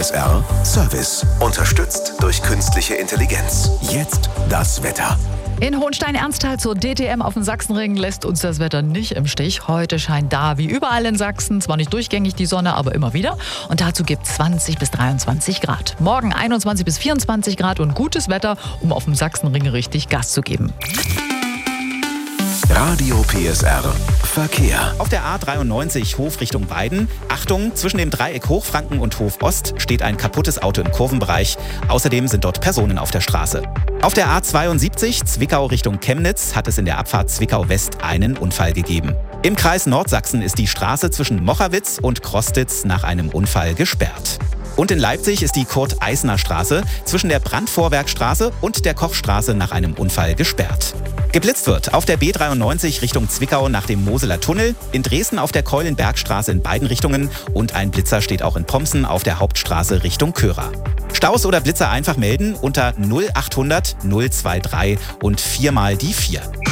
PSR Service. Unterstützt durch künstliche Intelligenz. Jetzt das Wetter. In Hohenstein-Ernsthal zur DTM auf dem Sachsenring lässt uns das Wetter nicht im Stich. Heute scheint da wie überall in Sachsen zwar nicht durchgängig die Sonne, aber immer wieder. Und dazu gibt es 20 bis 23 Grad. Morgen 21 bis 24 Grad und gutes Wetter, um auf dem Sachsenring richtig Gas zu geben. Radio PSR Verkehr. Auf der A93 Hof Richtung Weiden. Achtung, zwischen dem Dreieck Hochfranken und Hof Ost steht ein kaputtes Auto im Kurvenbereich. Außerdem sind dort Personen auf der Straße. Auf der A72 Zwickau Richtung Chemnitz hat es in der Abfahrt Zwickau West einen Unfall gegeben. Im Kreis Nordsachsen ist die Straße zwischen Mochawitz und Krostitz nach einem Unfall gesperrt. Und in Leipzig ist die Kurt-Eisner-Straße zwischen der Brandvorwerkstraße und der Kochstraße nach einem Unfall gesperrt. Geblitzt wird auf der B93 Richtung Zwickau nach dem Moseler Tunnel, in Dresden auf der Keulenbergstraße in beiden Richtungen und ein Blitzer steht auch in Pomsen auf der Hauptstraße Richtung Körer. Staus oder Blitzer einfach melden unter 0800 023 und 4 mal die 4.